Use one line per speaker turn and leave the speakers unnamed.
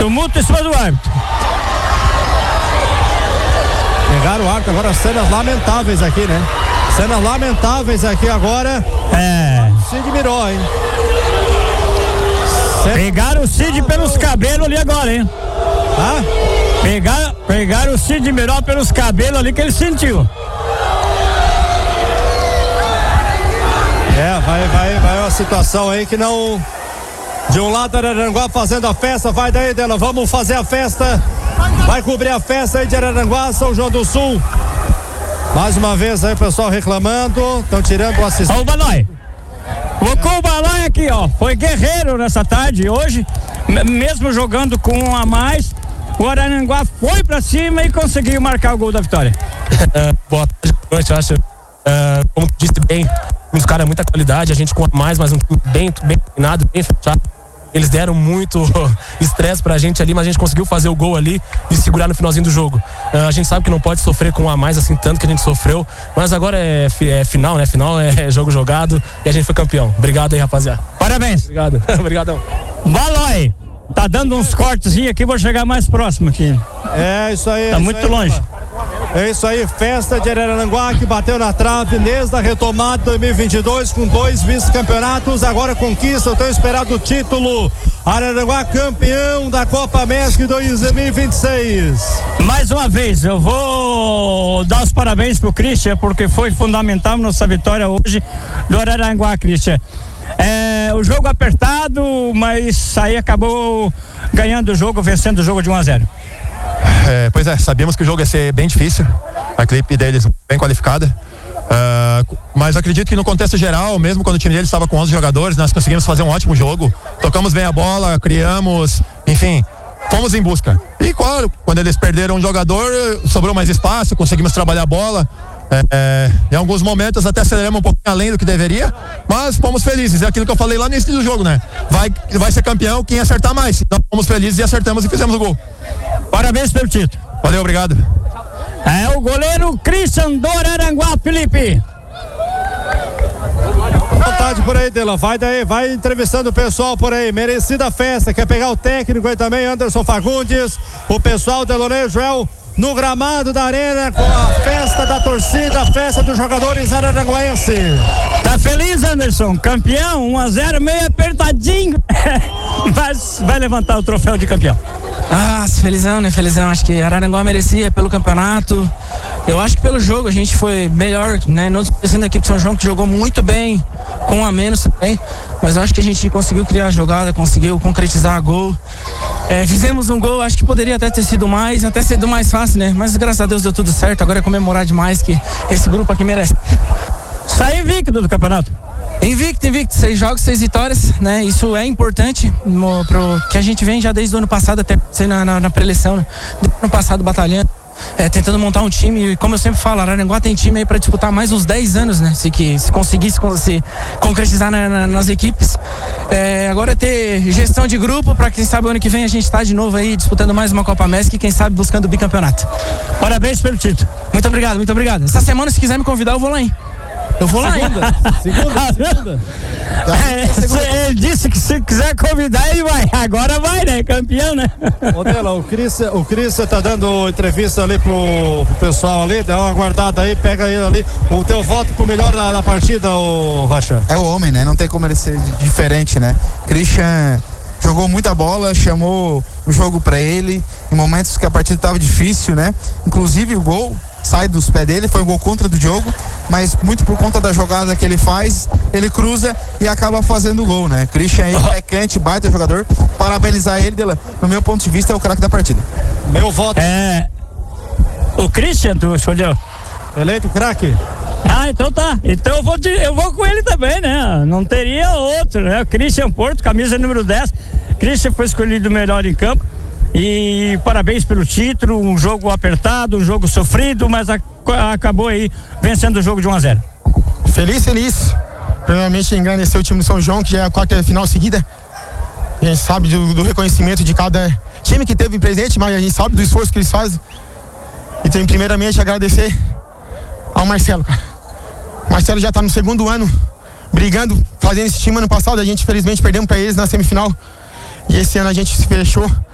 Tumulto em cima do árbitro.
Pegaram o árbitro, agora cenas lamentáveis aqui, né? Cenas lamentáveis aqui agora. Cid Miró, hein?
Pegaram o Cid pelos cabelos ali agora, hein? Pegaram o Cid Miró pelos cabelos ali que ele sentiu.
Vai uma situação aí que não... De um lado Araranguá fazendo a festa, vai daí dela, vamos fazer a festa. Vai cobrir a festa aí de Araranguá, São João do Sul. Mais uma vez aí o pessoal reclamando, estão tirando o assistente.
Ó o Balói. Colocou o Balói aqui, ó. Foi guerreiro nessa tarde, hoje, mesmo jogando com um a mais, o Araranguá foi pra cima e conseguiu marcar o gol da vitória.
Boa tarde, eu acho, como disse bem, uns caras muita qualidade, a gente com a mais, mas um time bem treinado, bem fechado. Eles deram muito estresse pra gente ali, mas a gente conseguiu fazer o gol ali e segurar no finalzinho do jogo. A gente sabe que não pode sofrer com um a mais assim, tanto que a gente sofreu, mas agora é final, né? Final é jogo jogado e a gente foi campeão. Obrigado aí, rapaziada.
Parabéns.
Obrigado. Obrigadão.
Balói, tá dando uns cortezinhos aqui, vou chegar mais próximo aqui.
É isso aí.
Tá muito longe.
É isso aí, festa de Araranguá que bateu na trave desde a retomada de 2022 com 2 vice-campeonatos, agora conquista o tão esperado título. Araranguá campeão da Copa MESC 2026.
Mais uma vez, eu vou dar os parabéns pro Christian, porque foi fundamental nossa vitória hoje do Araranguá, Christian. O jogo apertado, mas aí acabou ganhando o jogo, vencendo o jogo de 1-0.
Pois é, sabíamos que o jogo ia ser bem difícil, a equipe deles bem qualificada, mas acredito que no contexto geral, mesmo quando o time deles estava com 11 jogadores, nós conseguimos fazer um ótimo jogo, tocamos bem a bola, criamos, enfim, fomos em busca. E claro, quando eles perderam um jogador, sobrou mais espaço, conseguimos trabalhar a bola. Em alguns momentos até aceleramos um pouquinho além do que deveria, mas fomos felizes, é aquilo que eu falei lá no início do jogo, né? Vai ser campeão quem acertar mais. Então fomos felizes e acertamos e fizemos o gol.
Parabéns pelo título.
Valeu, obrigado.
É o goleiro Christian do Araranguá, Felipe.
Vontade por aí, Dela, vai daí, vai entrevistando o pessoal por aí, merecida festa, quer pegar o técnico aí também, Anderson Fagundes, o pessoal Deloneio Joel no gramado da arena com a festa da torcida, a festa dos jogadores araranguaenses.
Tá feliz, Anderson? Campeão, 1-0, meio apertadinho, mas vai levantar o troféu de campeão.
Felizão, né? Felizão. Acho que Araranguá merecia pelo campeonato. Eu acho que pelo jogo a gente foi melhor, né? Não esquecendo da equipe de São João, que jogou muito bem, com um a menos também. Mas eu acho que a gente conseguiu criar a jogada, conseguiu concretizar a gol. Fizemos um gol, acho que poderia até ter sido mais, até sido mais fácil, né? Mas graças a Deus deu tudo certo. Agora é comemorar demais, que esse grupo aqui merece.
Sai invicto do campeonato.
Invicto, 6 jogos, 6 vitórias, né? Isso é importante pro que a gente vem já desde o ano passado, até na pré-eleição, né? Desde o ano passado batalhando, tentando montar um time, e como eu sempre falo, Araranguá tem time aí para disputar mais uns 10 anos, né? Se conseguisse se concretizar nas equipes. Agora é ter gestão de grupo para quem sabe o ano que vem a gente tá de novo aí disputando mais uma Copa MESC e quem sabe buscando o bicampeonato.
Parabéns pelo título.
Muito obrigado, muito obrigado. Essa semana, se quiser me convidar, eu vou lá, hein? Eu vou lá ainda.
Segunda.
Ele disse que se quiser convidar, ele vai. Agora vai, né? Campeão, né?
Odela, o Cris tá dando entrevista ali pro pessoal ali, dá uma guardada aí, pega ele ali. O teu voto pro melhor da partida, o Racha?
É o homem, né? Não tem como ele ser diferente, né? Christian jogou muita bola, chamou o jogo pra ele, em momentos que a partida tava difícil, né? Inclusive o gol sai dos pés dele, foi um gol contra do Diogo, mas muito por conta da jogada que ele faz, ele cruza e acaba fazendo o gol, né? Christian é quente, baita jogador, parabenizar ele, no meu ponto de vista é o craque da partida.
Meu voto.
O Christian, tu escolheu?
Eleito craque?
Então tá. Então eu vou com ele também, né? Não teria outro, né? O Christian Porto, camisa número 10. Christian foi escolhido melhor em campo. E parabéns pelo título, um jogo apertado, um jogo sofrido, mas acabou aí vencendo o jogo de 1-0.
Feliz. Primeiramente engrandecer o time do São João, que já é a 4ª final seguida. A gente sabe do reconhecimento de cada time que teve presente, mas a gente sabe do esforço que eles fazem. E tem primeiramente agradecer ao Marcelo, cara. O Marcelo já tá no 2º ano brigando, fazendo esse time. Ano passado a gente infelizmente perdemos para eles na semifinal. E esse ano a gente se fechou